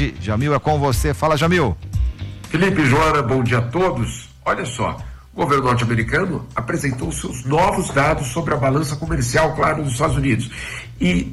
tarde. Jamil, é com você. Fala, Jamil. Felipe, Joana, bom dia a todos. Olha só, o governo norte-americano apresentou seus novos dados sobre a balança comercial, claro, dos Estados Unidos. E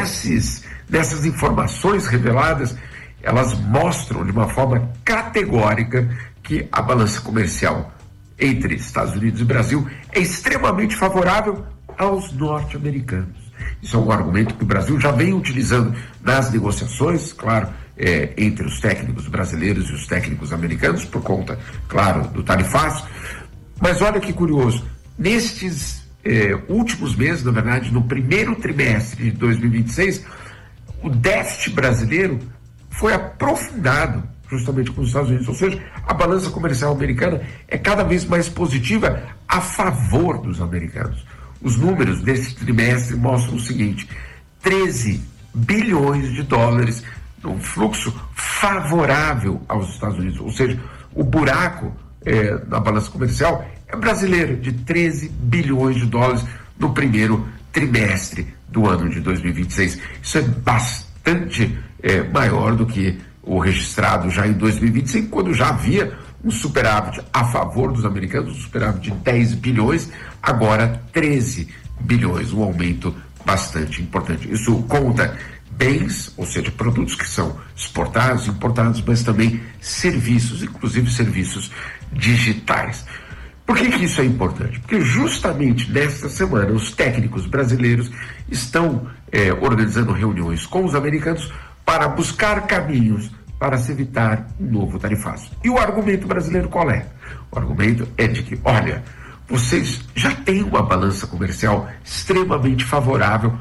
nessas informações reveladas, elas mostram de uma forma categórica que a balança comercial entre Estados Unidos e Brasil é extremamente favorável aos norte-americanos. Isso é um argumento que o Brasil já vem utilizando nas negociações, claro, entre os técnicos brasileiros e os técnicos americanos, por conta, claro, do tarifaço. Mas olha que curioso, nestes últimos meses, na verdade, no primeiro trimestre de 2026, o déficit brasileiro foi aprofundado justamente com os Estados Unidos, ou seja, a balança comercial americana é cada vez mais positiva a favor dos americanos. Os números desse trimestre mostram o seguinte: 13 bilhões de dólares num fluxo favorável aos Estados Unidos, ou seja, o buraco na balança comercial é brasileiro, de 13 bilhões de dólares no primeiro trimestre do ano de 2026. Isso é bastante maior do que o registrado já em 2025, quando já havia um superávit a favor dos americanos, um superávit de 10 bilhões, agora 13 bilhões, um aumento bastante importante. Isso conta bens, ou seja, produtos que são exportados, importados, mas também serviços, inclusive serviços digitais. Por que isso é importante? Porque justamente nesta semana os técnicos brasileiros estão organizando reuniões com os americanos para buscar caminhos para se evitar um novo tarifaço. E o argumento brasileiro qual é? O argumento é de que, olha, vocês já têm uma balança comercial extremamente favorável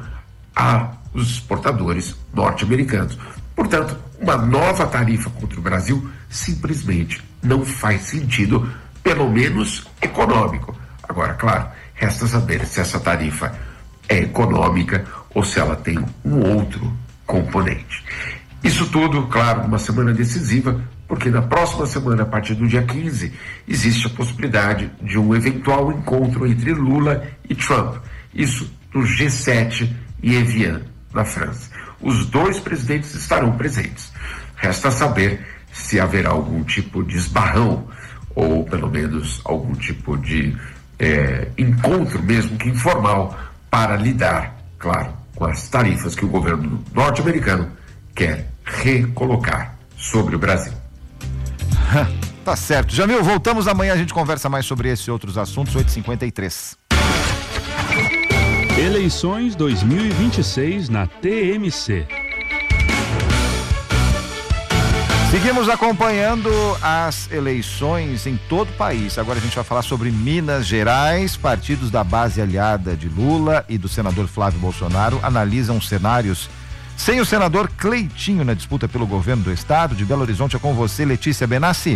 aos exportadores norte-americanos. Portanto, uma nova tarifa contra o Brasil simplesmente não faz sentido, pelo menos econômico. Agora, claro, resta saber se essa tarifa é econômica ou se ela tem um outro componente. Isso tudo, claro, numa semana decisiva, porque na próxima semana, a partir do dia 15, existe a possibilidade de um eventual encontro entre Lula e Trump. Isso no G7 em Evian, na França. Os dois presidentes estarão presentes. Resta saber se haverá algum tipo de esbarrão, ou pelo menos algum tipo de encontro, mesmo que informal, para lidar, claro, com as tarifas que o governo norte-americano quer recolocar sobre o Brasil. Tá certo. Jamil, voltamos amanhã, a gente conversa mais sobre esses e outros assuntos, 8h53. Eleições 2026 na TMC. Seguimos acompanhando as eleições em todo o país. Agora a gente vai falar sobre Minas Gerais. Partidos da base aliada de Lula e do senador Flávio Bolsonaro analisam cenários sem o senador Cleitinho na disputa pelo governo do estado. De Belo Horizonte é com você, Letícia Benassi.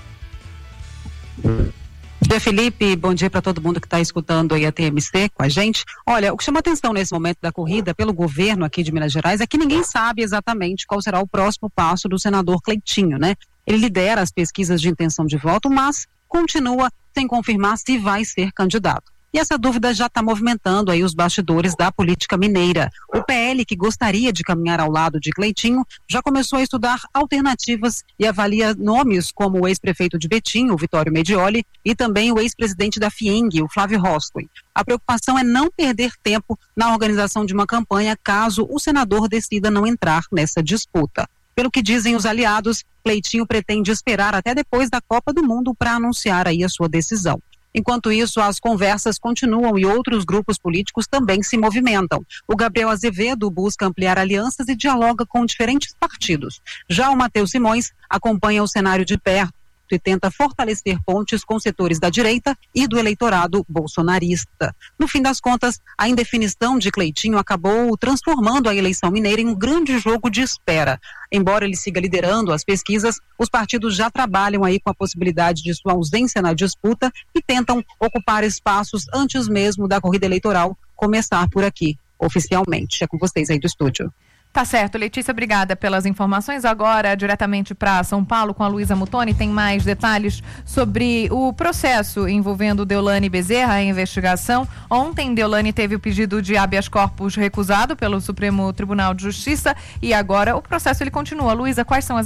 Bom dia, Felipe, bom dia para todo mundo que está escutando aí a TMC com a gente. Olha, o que chama atenção nesse momento da corrida pelo governo aqui de Minas Gerais é que ninguém sabe exatamente qual será o próximo passo do senador Cleitinho, né? Ele lidera as pesquisas de intenção de voto, mas continua sem confirmar se vai ser candidato. E essa dúvida já está movimentando aí os bastidores da política mineira. O PL, que gostaria de caminhar ao lado de Cleitinho, já começou a estudar alternativas e avalia nomes como o ex-prefeito de Betim, o Vitório Medioli, e também o ex-presidente da FIENG, o Flávio Roscoe. A preocupação é não perder tempo na organização de uma campanha caso o senador decida não entrar nessa disputa. Pelo que dizem os aliados, Cleitinho pretende esperar até depois da Copa do Mundo para anunciar aí a sua decisão. Enquanto isso, as conversas continuam e outros grupos políticos também se movimentam. O Gabriel Azevedo busca ampliar alianças e dialoga com diferentes partidos. Já o Matheus Simões acompanha o cenário de perto e tenta fortalecer pontes com setores da direita e do eleitorado bolsonarista. No fim das contas, a indefinição de Cleitinho acabou transformando a eleição mineira em um grande jogo de espera. Embora ele siga liderando as pesquisas, os partidos já trabalham aí com a possibilidade de sua ausência na disputa e tentam ocupar espaços antes mesmo da corrida eleitoral começar por aqui, oficialmente. É com vocês aí do estúdio. Tá certo, Letícia, obrigada pelas informações. Agora, diretamente para São Paulo, com a Luísa Mutoni, tem mais detalhes sobre o processo envolvendo Deolane Bezerra, a investigação. Ontem, Deolane teve o pedido de habeas corpus recusado pelo Supremo Tribunal de Justiça e agora o processo ele continua. Luísa, quais são as